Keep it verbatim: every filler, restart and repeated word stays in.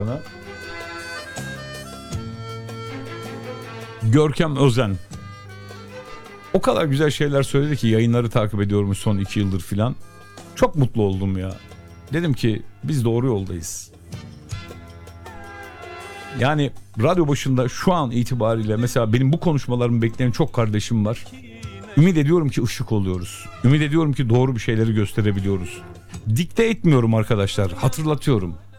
Görkem Özen. O kadar güzel şeyler söyledi ki, yayınları takip ediyormuş son iki yıldır filan. Çok mutlu oldum ya. Dedim ki biz doğru yoldayız. Yani radyo başında şu an itibariyle mesela benim bu konuşmalarımı bekleyen çok kardeşim var. Ümit ediyorum ki ışık oluyoruz. Ümit ediyorum ki doğru bir şeyleri gösterebiliyoruz. Dikte etmiyorum arkadaşlar, hatırlatıyorum.